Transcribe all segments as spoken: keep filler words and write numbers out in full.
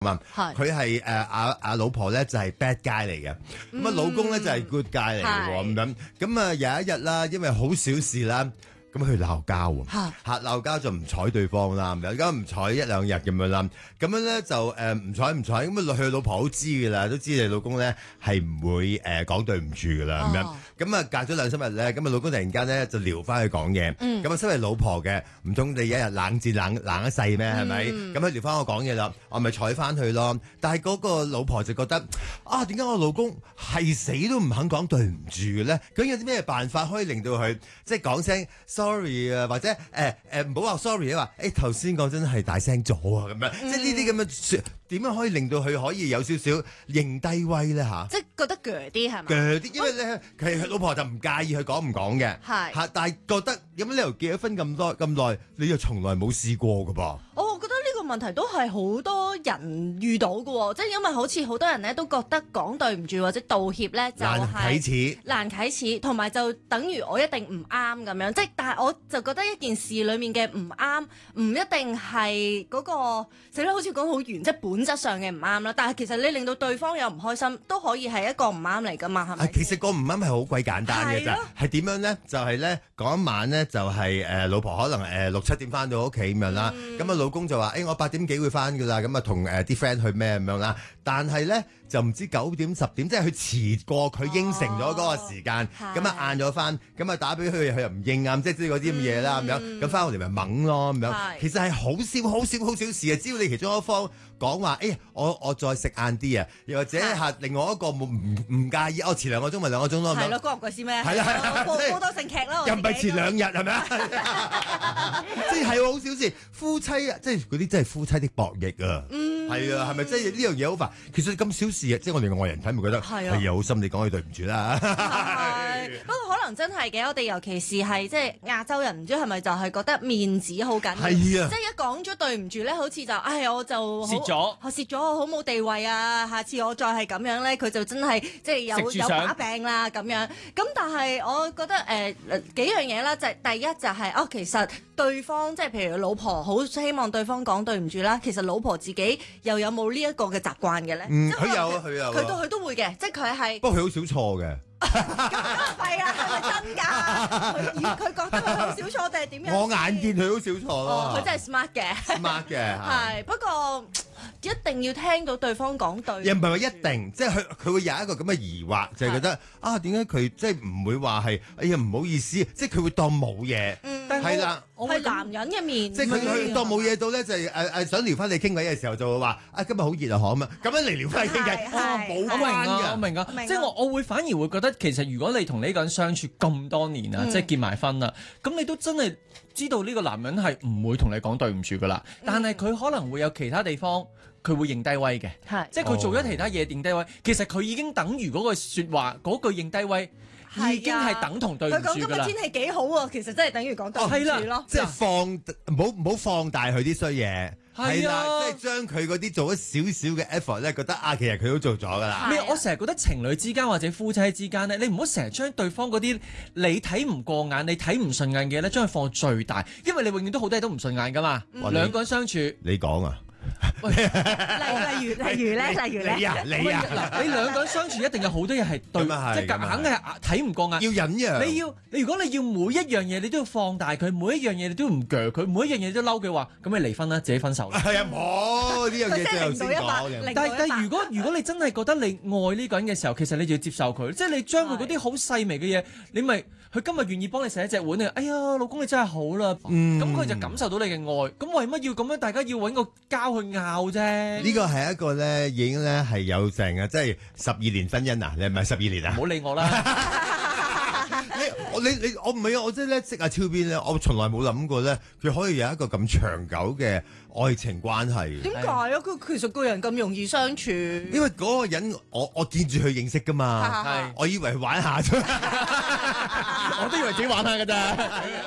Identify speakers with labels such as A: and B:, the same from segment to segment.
A: 嘛，佢係誒阿阿老婆咧就係 bad guy 嚟嘅，咁啊老公咧就係 good guy 嚟嘅喎，咁樣咁啊有一日啦，因為好小事啦。咁佢鬧交喎，嚇鬧交就唔睬對方啦，咁樣唔睬一兩日咁樣啦，咁樣咧就誒唔睬唔睬，咁啊佢老婆好知㗎啦，都知你老公咧係唔會誒講對唔住㗎啦，咁樣咁啊隔咗兩三日咧，咁啊老公突然間咧就撩翻去講嘢，咁啊身為老婆嘅，唔通你一日冷戰冷冷一世咩？係咪？咁佢撩翻我講嘢啦，我咪睬翻佢咯。但係嗰個老婆就覺得啊，點解我老公係死都唔肯講對唔住嘅咧？究竟有啲咩辦法可以令到佢即係講聲sorry 啊，或者誒誒唔好話 sorry 啊，話誒頭先講真係大聲咗啊，咁樣，即係呢啲咁嘅點樣可以令到佢可以有少少認低威咧嚇？即係覺得鋸啲係嘛？鋸啲，因為咧佢老婆就唔介意佢講唔講嘅，係嚇，但係覺得有乜理由結咗婚咁多咁耐，你又從來冇試過㗎噃？
B: 我覺得呢個問題都係好多人遇到嘅喎，即係因為好似好多人咧都覺得講對唔住或者道歉咧就係
A: 難啟齒，
B: 難啟齒，同埋就等於我一定唔啱咁樣，即係但係我就覺得一件事裡面嘅唔啱，唔一定係嗰個死啦，好似講好圓，即係本質上嘅唔啱啦。但係其實你令到對方有唔開心，都可以係一個唔啱嚟㗎嘛，係咪？
A: 其實個唔啱係好鬼簡單嘅咋，係點樣咧？就係咧嗰一晚咧就係誒老婆可能誒六七點翻到屋企咁樣啦，咁啊老公就話誒我八點幾會翻㗎啦，咁啊同誒啲 friend 去咩咁樣啦，但係咧就唔知九點十點，即係佢遲過佢應承咗嗰個時間，咁啊晏咗翻，咁啊打俾佢，佢又唔應啊，即係即係嗰啲咁嘅嘢啦咁樣，咁翻我哋咪懵咯咁樣。其實係好少好少好小事嘅，只要你其中一方講話，誒我我再食晏啲啊，又或者係另外一個唔唔介意，我遲兩個鐘咪兩個鐘咯。
B: 係咯，關唔關事咩？
A: 係啦係啦，
B: 播播多成劇咯。
A: 又唔係遲兩日係咪啊？即係係好小事，夫妻啊，即係嗰啲真係夫妻的博弈啊。嗯，係啊，係咪即係呢樣嘢好煩？其實咁小事啊，即係我哋外人睇咪覺得係啊，好心你講句對唔住啦。
B: 係，不過可能真係嘅，我哋尤其是係即係亞洲人，唔知係咪就係覺得面子好緊要？係啊，即係一講咗對唔住咧，好似就唉我就蝕咗，我蝕咗，我好冇地位啊！下次我再係咁樣咧，佢就真係即係有有把柄啦咁樣。咁但係我覺得誒、呃、幾樣嘢啦，就係、第一就係、是、哦，其實對方即係譬如老婆好希望對方講對唔住啦，其實老婆自己又有冇呢一個嘅習慣嘅咧？
A: 嗯，佢有啊，佢有，
B: 佢都佢都會嘅，即係佢係。
A: 不過佢好少錯嘅。
B: 咁係啊，係咪真㗎？佢佢覺得佢好少錯定係點樣？
A: 我眼見佢好少錯咯。
B: 佢真係 smart 嘅。
A: smart 嘅
B: 係，不過一定要聽到對方講對。
A: 又唔係話一定，即係佢佢會有一個咁嘅疑惑，就係覺得啊，點解佢即係唔會話係哎呀唔好意思，即係佢會當冇嘢。嗯，係啦，
B: 係男人嘅面。
A: 即係佢佢當冇嘢到咧，就係誒誒想撩翻你傾偈嘅時候，就會話啊今日好熱啊，可咁啊，咁樣嚟撩翻你傾偈，冇關㗎。
C: 我明啊，即係我我會反而會覺得。其實如果你同呢個人相處咁多年啊，嗯、即係結埋婚啦，咁你都真係知道呢個男人係唔會同你講對唔住噶啦，嗯、但係佢可能會有其他地方佢會認低威嘅，是即係佢做咗其他嘢認低威，其實佢已經等於嗰句説話嗰句認低威。已經係等同對唔住㗎啦。佢講今日天氣幾好喎，其實真係等於講對唔住咯。
A: 即係放唔好唔好放大佢啲衰嘢，係啦，即係將佢嗰啲做咗少少嘅 effort 咧，覺得啊，其實佢都做咗㗎啦。
C: 咩？我成日覺得情侶之間或者夫妻之間咧，你唔好成日將對方嗰啲你睇唔過眼、你睇唔順眼嘅嘢咧，將佢放到最大，因為你永遠都好多嘢都唔順眼㗎嘛。兩個人相處，
A: 你講啊。
B: 例例如例如咧，例如咧，
A: 你啊你啊，
C: 嗱，你兩個人相處一定有好多嘢係對，即係硬係睇唔過眼，
A: 要忍讓。
C: 你要你如果你要每一樣嘢你都要放大佢，每一樣嘢你都唔鋸佢，每一樣嘢都嬲嘅話，咁你離婚啦，自己分手。
A: 係啊，冇呢樣嘢最後先講。
C: 但但係如果如果你真係覺得你愛呢個人嘅時候，其實你就要接受佢，即係你將佢嗰啲好細微嘅嘢，你咪佢今日願意幫你洗一隻碗，你哎呀老公你真係好啦，咁佢就感受到你嘅愛。咁為乜要咁樣？大家要揾個膠去拗啫？
A: 呢個係一個咧，已經咧係有成嘅，即係十二年婚姻啊！你係咪十二年啊？
C: 唔好理我啦！
A: 你我你你我唔係啊！我真係咧識阿超邊咧，我從來冇諗過咧，佢可以有一個咁長久嘅愛情關係。
B: 點解啊？佢其實個人咁容易相處。
A: 因為嗰個人我我見住佢認識噶嘛，係我以為玩下啫，我都以為自己玩下噶咋。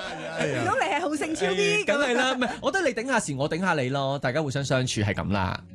B: 如果你係好勝超啲，
C: 梗係啦，唔係，我覺得你頂下時，我頂下你咯，大家互相相處係咁啦。